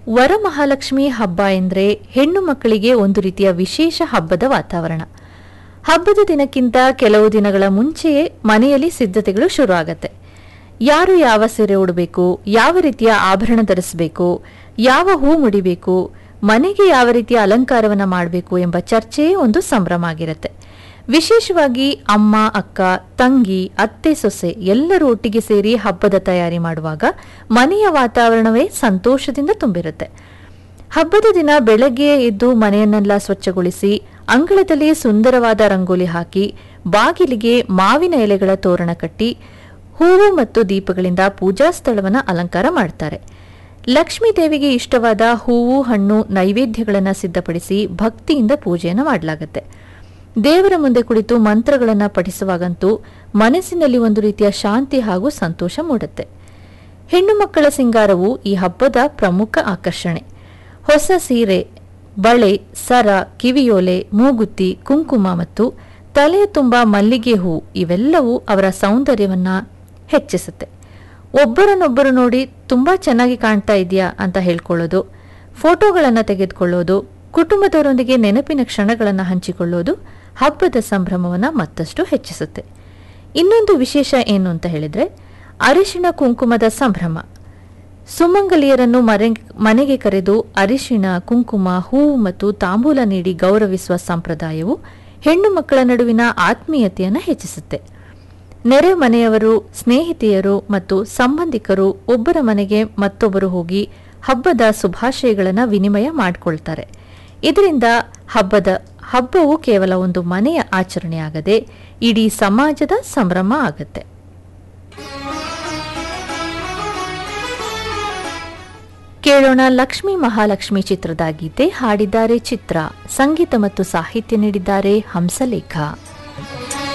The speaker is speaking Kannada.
ವರಮಹಾಲಕ್ಷ್ಮಿ ಹಬ್ಬ ಎಂದರೆ ಹೆಣ್ಣು ಮಕ್ಕಳಿಗೆ ಒಂದು ರೀತಿಯ ವಿಶೇಷ ಹಬ್ಬದ ವಾತಾವರಣ. ಹಬ್ಬದ ದಿನಕ್ಕಿಂತ ಕೆಲವು ದಿನಗಳ ಮುಂಚೆಯೇ ಮನೆಯಲ್ಲಿ ಸಿದ್ಧತೆಗಳು ಶುರು ಆಗತ್ತೆ. ಯಾರು ಯಾವ ಸೀರೆ ಉಡಬೇಕು, ಯಾವ ರೀತಿಯ ಆಭರಣ ಧರಿಸಬೇಕು, ಯಾವ ಹೂ ಮುಡಿಬೇಕು, ಮನೆಗೆ ಯಾವ ರೀತಿಯ ಅಲಂಕಾರವನ್ನು ಮಾಡಬೇಕು ಎಂಬ ಚರ್ಚೆಯೇ ಒಂದು ಸಂಭ್ರಮ ಆಗಿರುತ್ತೆ. ವಿಶೇಷವಾಗಿ ಅಮ್ಮ, ಅಕ್ಕ, ತಂಗಿ, ಅತ್ತೆ, ಸೊಸೆ ಎಲ್ಲರೂ ಒಟ್ಟಿಗೆ ಸೇರಿ ಹಬ್ಬದ ತಯಾರಿ ಮಾಡುವಾಗ ಮನೆಯ ವಾತಾವರಣವೇ ಸಂತೋಷದಿಂದ ತುಂಬಿರುತ್ತೆ. ಹಬ್ಬದ ದಿನ ಬೆಳಗ್ಗೆ ಎದ್ದು ಮನೆಯನ್ನೆಲ್ಲ ಸ್ವಚ್ಛಗೊಳಿಸಿ ಅಂಗಳದಲ್ಲಿ ಸುಂದರವಾದ ರಂಗೋಲಿ ಹಾಕಿ ಬಾಗಿಲಿಗೆ ಮಾವಿನ ಎಲೆಗಳ ತೋರಣ ಕಟ್ಟಿ ಹೂವು ಮತ್ತು ದೀಪಗಳಿಂದ ಪೂಜಾ ಸ್ಥಳವನ್ನು ಅಲಂಕಾರ ಮಾಡ್ತಾರೆ. ಲಕ್ಷ್ಮೀ ದೇವಿಗೆ ಇಷ್ಟವಾದ ಹೂವು, ಹಣ್ಣು, ನೈವೇದ್ಯಗಳನ್ನು ಸಿದ್ಧಪಡಿಸಿ ಭಕ್ತಿಯಿಂದ ಪೂಜೆಯನ್ನು ಮಾಡಲಾಗುತ್ತೆ. ದೇವರ ಮುಂದೆ ಕುಳಿತು ಮಂತ್ರಗಳನ್ನು ಪಠಿಸುವಾಗಂತೂ ಮನಸ್ಸಿನಲ್ಲಿ ಒಂದು ರೀತಿಯ ಶಾಂತಿ ಹಾಗೂ ಸಂತೋಷ ಮೂಡುತ್ತೆ. ಹೆಣ್ಣು ಮಕ್ಕಳ ಸಿಂಗಾರವು ಈ ಹಬ್ಬದ ಪ್ರಮುಖ ಆಕರ್ಷಣೆ. ಹೊಸ ಸೀರೆ, ಬಳೆ, ಸರ, ಕಿವಿಯೋಲೆ, ಮೂಗುತಿ, ಕುಂಕುಮ ಮತ್ತು ತಲೆಯ ತುಂಬ ಮಲ್ಲಿಗೆ ಹೂ ಇವೆಲ್ಲವೂ ಅವರ ಸೌಂದರ್ಯವನ್ನ ಹೆಚ್ಚಿಸುತ್ತೆ. ಒಬ್ಬರನ್ನೊಬ್ಬರು ನೋಡಿ ತುಂಬಾ ಚೆನ್ನಾಗಿ ಕಾಣ್ತಾ ಇದೆಯಾ ಅಂತ ಹೇಳ್ಕೊಳ್ಳೋದು, ಫೋಟೋಗಳನ್ನು ತೆಗೆದುಕೊಳ್ಳೋದು, ಕುಟುಂಬದವರೊಂದಿಗೆ ನೆನಪಿನ ಕ್ಷಣಗಳನ್ನು ಹಂಚಿಕೊಳ್ಳೋದು ಹಬ್ಬದ ಸಂಭ್ರಮವನ್ನು ಮತ್ತಷ್ಟು ಹೆಚ್ಚಿಸುತ್ತೆ. ಇನ್ನೊಂದು ವಿಶೇಷ ಏನು ಅಂತ ಹೇಳಿದ್ರೆ ಅರಿಶಿಣ ಕುಂಕುಮದ ಸಂಭ್ರಮ. ಸುಮಂಗಲಿಯರನ್ನು ಮನೆಗೆ ಕರೆದು ಅರಿಶಿಣ, ಕುಂಕುಮ, ಹೂವು ಮತ್ತು ತಾಂಬೂಲ ನೀಡಿ ಗೌರವಿಸುವ ಸಂಪ್ರದಾಯವು ಹೆಣ್ಣು ಮಕ್ಕಳ ನಡುವಿನ ಆತ್ಮೀಯತೆಯನ್ನು ಹೆಚ್ಚಿಸುತ್ತೆ. ನೆರೆ ಮನೆಯವರು, ಸ್ನೇಹಿತೆಯರು ಮತ್ತು ಸಂಬಂಧಿಕರು ಒಬ್ಬರ ಮನೆಗೆ ಮತ್ತೊಬ್ಬರು ಹೋಗಿ ಹಬ್ಬದ ಶುಭಾಶಯಗಳನ್ನು ವಿನಿಮಯ ಮಾಡಿಕೊಳ್ತಾರೆ. ಇದರಿಂದ ಹಬ್ಬವು ಕೇವಲ ಒಂದು ಮನೆಯ ಆಚರಣೆಯಾಗದೆ ಇಡೀ ಸಮಾಜದ ಸಂಭ್ರಮ ಆಗುತ್ತೆ. ಕೇಳೋಣ ಲಕ್ಷ್ಮೀ ಮಹಾಲಕ್ಷ್ಮಿ ಚಿತ್ರದ ಗೀತೆ. ಹಾಡಿದ್ದಾರೆ ಚಿತ್ರ, ಸಂಗೀತ ಮತ್ತು ಸಾಹಿತ್ಯ ನೀಡಿದ್ದಾರೆ ಹಂಸಲೇಖ.